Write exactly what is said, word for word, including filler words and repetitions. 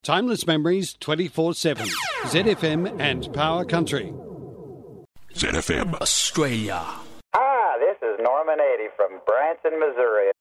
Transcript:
Timeless memories twenty-four seven. Z F M and Power Country. Z F M Australia. Hi, this is Norman Eddy from Branson, Missouri,